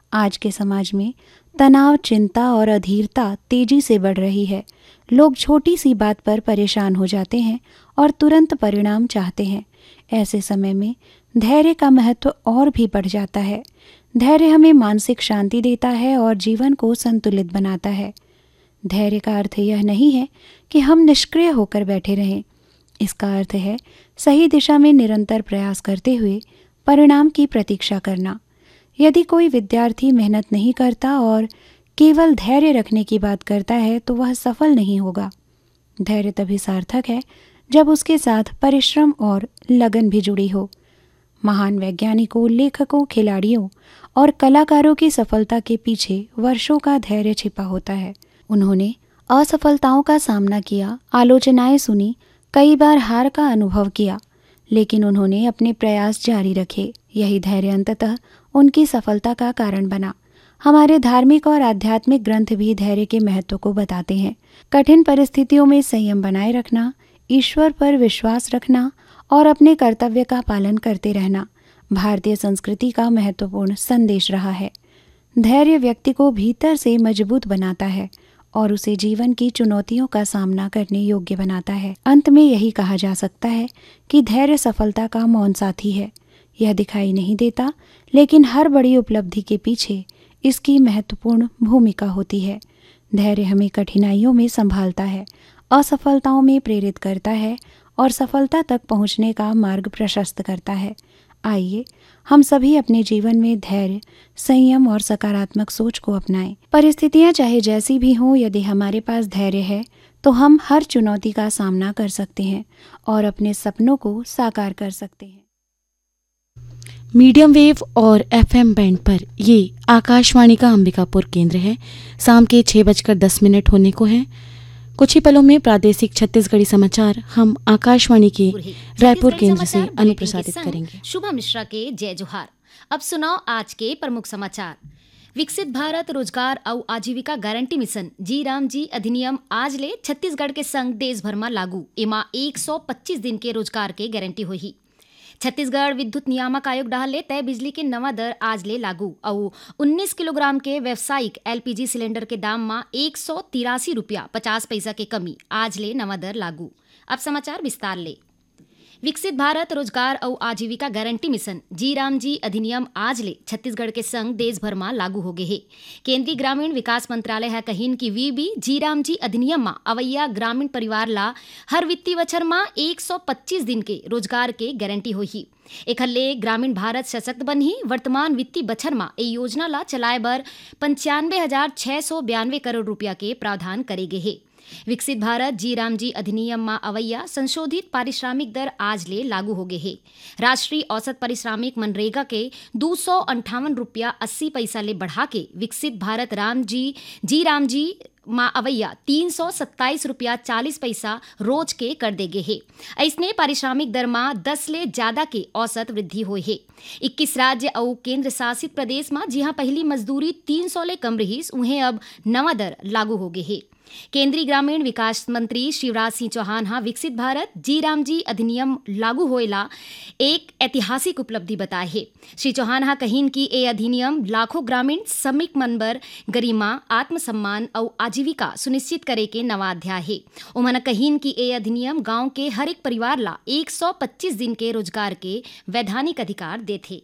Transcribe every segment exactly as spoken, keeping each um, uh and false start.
आज के समाज में तनाव, चिंता और अधीरता तेजी से बढ़ रही है। लोग छोटी सी बात पर परेशान हो जाते हैं और तुरंत परिणाम चाहते हैं। ऐसे समय में धैर्य का महत्व और भी बढ़ जाता है। धैर्य हमें मानसिक शांति देता है और जीवन को संतुलित बनाता है। धैर्य का अर्थ यह नहीं है कि हम निष्क्रिय होकर बैठे रहें। इसका अर्थ है सही दिशा में निरंतर प्रयास करते हुए परिणाम की प्रतीक्षा करना। यदि कोई विद्यार्थी मेहनत नहीं करता और केवल धैर्य रखने की बात करता है तो वह सफल नहीं होगा। धैर्य तभी सार्थक है जब उसके साथ परिश्रम और लगन भी जुड़ी हो। महान वैज्ञानिकों, लेखकों, खिलाड़ियों और कलाकारों की सफलता के पीछे वर्षों का धैर्य छिपा होता है। उन्होंने असफलताओं का सामना किया, आलोचनाएं सुनी, कई बार हार का अनुभव किया, लेकिन उन्होंने अपने प्रयास जारी रखे। यही धैर्य अंततः उनकी सफलता का कारण बना। हमारे धार्मिक और आध्यात्मिक ग्रंथ भी धैर्य के महत्व को बताते हैं। कठिन परिस्थितियों में संयम बनाए रखना, ईश्वर पर विश्वास रखना और अपने कर्तव्य का पालन करते रहना भारतीय संस्कृति का महत्वपूर्ण संदेश रहा है। धैर्य व्यक्ति को भीतर से मजबूत बनाता है और उसे जीवन की चुनौतियों का सामना करने योग्य बनाता है। अंत में यही कहा जा सकता है कि धैर्य सफलता का मौन साथी है। यह दिखाई नहीं देता, लेकिन हर बड़ी उपलब्धि के पीछे इसकी महत्वपूर्ण भूमिका होती है। धैर्य हमें कठिनाइयों में संभालता है, असफलताओं में प्रेरित करता है और सफलता तक पहुंचने का मार्ग प्रशस्त करता है। आइए हम सभी अपने जीवन में धैर्य, संयम और सकारात्मक सोच को अपनाएं। परिस्थितियां चाहे जैसी भी हों, यदि हमारे पास धैर्य है तो हम हर चुनौती का सामना कर सकते हैं और अपने सपनों को साकार कर सकते हैं। मीडियम वेव और एफएम बैंड पर ये आकाशवाणी का अंबिकापुर केंद्र है। शाम के छह बजकर दस मिनट होने को हैं। कुछ ही पलों में प्रादेशिक छत्तीसगढ़ी समाचार हम आकाशवाणी के रायपुर केंद्र से अनुप्रसारित करेंगे। शुभा मिश्रा के जय जोहार। अब सुनाओ आज के प्रमुख समाचार। विकसित भारत रोजगार और आजीविका गारंटी मिशन जी राम जी अधिनियम आज ले छत्तीसगढ़ के संग देश भर में लागू। एमा एक सौ पच्चीस दिन के रोजगार के गारंटी होही। छत्तीसगढ़ विद्युत नियामक आयोग डाहले तय बिजली के नवा दर आज ले लागू और उन्नीस किलोग्राम के व्यावसायिक एलपीजी सिलेंडर के दाम में एक सौ तिरासी रुपया पचास पैसा के कमी आज ले नवा दर लागू। अब समाचार विस्तार ले। विकसित भारत रोजगार और आजीविका गारंटी मिशन जी राम जी अधिनियम आज ले छत्तीसगढ़ के संग देश भर में लागू हो गए है। केंद्रीय ग्रामीण विकास मंत्रालय है कहीन की वी भी जी राम जी अधिनियम में अवैया ग्रामीण परिवार ला हर वित्तीय बछर में एक सौ पच्चीस दिन के रोजगार के गारंटी होही। एकले ग्रामीण भारत सशक्त बनही। वर्तमान वित्तीय बछर में ए योजना ला चलाए बर पंचानवे हजार छह सौ बयानवे करोड़ रुपया के प्रावधान करे गए है। विकसित भारत जी राम जी अधिनियम में अवैया संशोधित पारिश्रमिक दर आज ले लागू हो गए है। राष्ट्रीय औसत पारिश्रमिक मनरेगा के दो सौ अंठावन रुपया अस्सी पैसा ले बढ़ा के विकसित भारत राम जी जी राम जी माँ अवैया तीन सौ सत्ताईस रुपया चालीस पैसा रोज के कर दे गए है। ऐसने पारिश्रमिक दर में दस ले ज्यादा के औसत वृद्धि हुई है। इक्कीस राज्य और केंद्र शासित प्रदेश में जहाँ पहली मजदूरी तीन सौ ले कम रही, उन्हें अब नवा दर लागू हो गए है। केंद्रीय ग्रामीण विकास मंत्री शिवराज सिंह चौहान हा विकसित भारत जी राम जी अधिनियम लागू होएला एक ऐतिहासिक उपलब्धि बताए है। श्री चौहान हा कहीन की ए अधिनियम लाखों ग्रामीण श्रमिक मनबर गरिमा, आत्मसम्मान और आजीविका सुनिश्चित करे के नवा अध्याय है। उन्होंने कहीन की ए अधिनियम गांव के हर एक परिवार ला एक सौ पच्चीस दिन के रोजगार के वैधानिक अधिकार देते।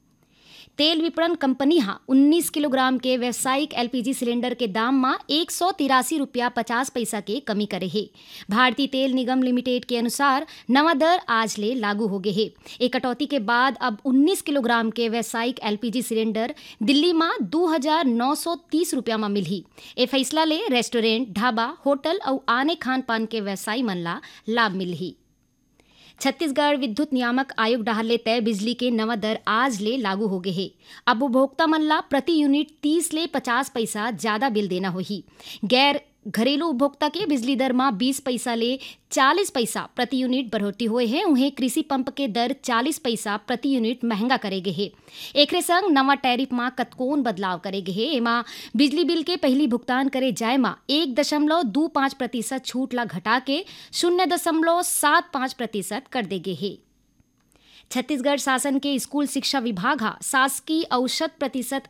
तेल विपणन कंपनी हा उन्नीस किलोग्राम के व्यावसायिक एलपीजी सिलेंडर के दाम में एक सौ तिरासी रुपया पचास पैसा के कमी करे है। भारतीय तेल निगम लिमिटेड के अनुसार नवा दर आज ले लागू हो गए है। एक कटौती के बाद अब उन्नीस किलोग्राम के व्यावसायिक एलपीजी सिलेंडर दिल्ली में दो हजार नौ सौ तीस रुपया में मिली। ए फैसला ले रेस्टोरेंट, ढाबा, होटल और आने खान पान के व्यवसायी मन ला लाभ मिली। छत्तीसगढ़ विद्युत नियामक आयोग डाहले तय बिजली के नवा दर आज ले लागू हो गए है। अब उपभोक्ता मन ला प्रति यूनिट तीस ले पचास पैसा ज्यादा बिल देना होही। गैर घरेलू उपभोक्ता के बिजली दर में बीस पैसा ले चालीस पैसा प्रति यूनिट बढ़ोतरी हुए हैं। उन्हें कृषि पंप के दर चालीस पैसा प्रति यूनिट महंगा करे गए है। एक संग नवा टैरिफ में कतकोन बदलाव करे गए है। एमा बिजली बिल के पहली भुगतान करे जाए में एक दशमलव दो पाँच प्रतिशत छूट ला घटा के शून्य दशमलव सात पाँच प्रतिशत कर दे गए है। छत्तीसगढ़ शासन के स्कूल शिक्षा विभाग हा शासकीय औसत प्रतिशत